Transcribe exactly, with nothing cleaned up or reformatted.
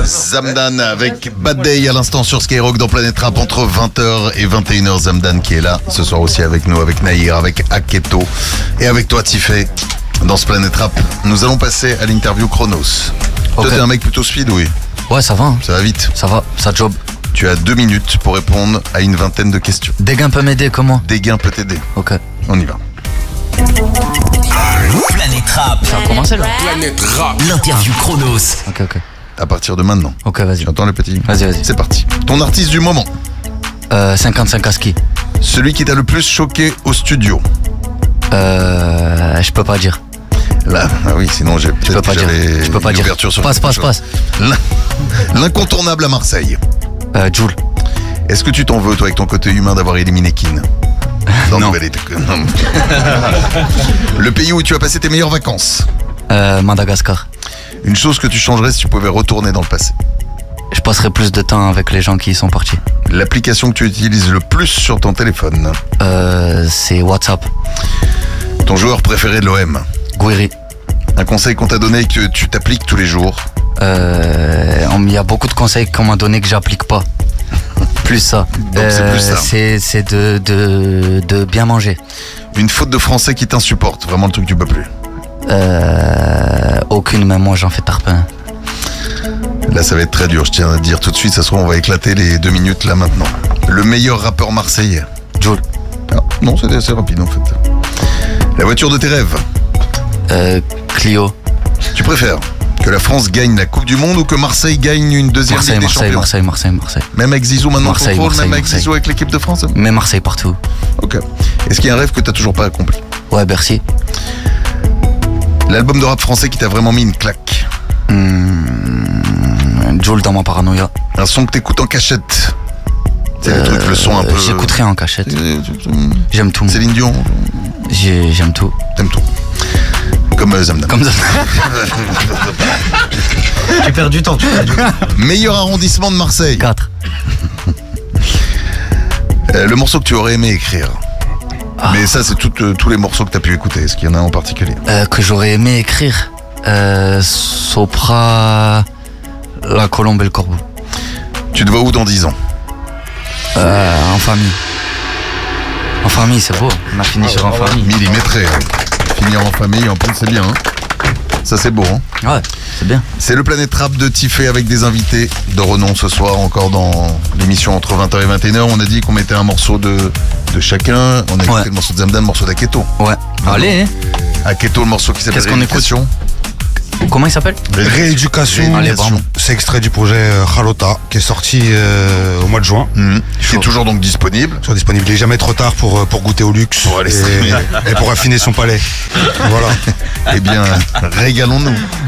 Zamdan avec Bad Day à l'instant sur Skyrock dans Planète Rap entre vingt heures et vingt et une heures. Zamdan qui est là ce soir aussi avec nous, avec Nahir, avec Aketo et avec toi Tiffé dans ce Planète Rap. Nous allons passer à l'interview Chronos. Okay. Toi t'es un mec plutôt speed, oui? Ouais, ça va. Hein. Ça va vite. Ça va, ça job. Tu as deux minutes pour répondre à une vingtaine de questions. Dégain peut m'aider, comment? Dégain peut t'aider. Ok. On y va. Planète Rap. Ça a commencé là? Planète Rap. L'interview Chronos. Ok, ok. À partir de maintenant. Ok, vas-y. Tu entends le petit? Vas-y, vas-y. C'est parti. Ton artiste du moment? Euh, cinquante-cinq à ski. Celui qui t'a le plus choqué au studio? Euh, je peux pas dire. Là, ah oui, sinon j'ai Je peux pas dire. Je peux pas dire. Sur passe, passe, passe. L'incontournable à Marseille. Euh, Joule. Est-ce que tu t'en veux, toi, avec ton côté humain, d'avoir éliminé Keane dans Non. Nouvelle non. Le pays où tu as passé tes meilleures vacances? Euh, Madagascar. Une chose que tu changerais si tu pouvais retourner dans le passé? Je passerai plus de temps avec les gens qui y sont partis. L'application que tu utilises le plus sur ton téléphone? Euh, c'est WhatsApp. Ton joueur préféré de l'O M? Gouiri. Un conseil qu'on t'a donné et que tu t'appliques tous les jours? Euh, il y a beaucoup de conseils qu'on m'a donné que j'applique pas. Plus ça. Donc euh, c'est plus ça. C'est, c'est de, de, de bien manger. Une faute de français qui t'insupporte, vraiment le truc que tu peux plus? Euh, aucune, même moi j'en fais tarpin. Là ça va être très dur, je tiens à te dire tout de suite, ça se trouve on va éclater les deux minutes là maintenant. Le meilleur rappeur marseillais? Joule. Ah, non, c'était assez rapide en fait. La voiture de tes rêves? Euh, Clio. Tu préfères que la France gagne la Coupe du Monde ou que Marseille gagne une deuxième Marseille, Ligue des Marseille, Champions? Marseille, Marseille, Marseille. Même avec Zizou maintenant Marseille, contrôle, Marseille, même avec Marseille. Zizou avec l'équipe de France? Mais Marseille partout. Ok. Est-ce qu'il y a un rêve que t'as toujours pas accompli? Ouais, Bercy. L'album de rap français qui t'a vraiment mis une claque? Mmh, Joule dans ma paranoïa. Un son que t'écoutes en cachette? C'est Euh, le truc, le son un peu... J'écoute rien en cachette. Euh, J'aime tout. Céline Dion? J'ai- J'aime tout. T'aimes tout. Comme euh, Zamdan. Comme ça. Tu perds du temps, tu perds du temps. Meilleur arrondissement de Marseille? quatre. Euh, le morceau que tu aurais aimé écrire? Ah. Mais ça, c'est tout, euh, tous les morceaux que tu as pu écouter. Est-ce qu'il y en a un en particulier? Euh, que j'aurais aimé écrire. Euh, Sopra, La Colombe et le Corbeau. Tu te vois où dans dix ans? Euh, en famille. En famille, c'est beau. On a fini sur en famille. Millimétré. hein. Finir en famille, en plus, c'est bien. Hein. Ça, c'est beau. Hein. Ouais, c'est bien. C'est le Planète Rap de Tiffé avec des invités de renom ce soir, encore dans l'émission entre vingt heures et vingt et une heures. On a dit qu'on mettait un morceau de, de chacun. On a écouté Ouais. le morceau de Zamdan, le morceau d'Aketo. Ouais. Allez, hein. Aketo, le morceau qui s'appelle Qu'est-ce qu'on écoute? Rééducation. Comment il s'appelle? Rééducation, Allez, bravo. c'est extrait du projet euh, Khalota qui est sorti euh, au mois de juin. Mmh. Qui Chaud. est toujours donc disponible. Soit disponible. Il n'est jamais trop tard pour, euh, pour goûter au luxe Pour aller et, s'amuser. et pour affiner son palais. Voilà. Eh bien, régalons-nous.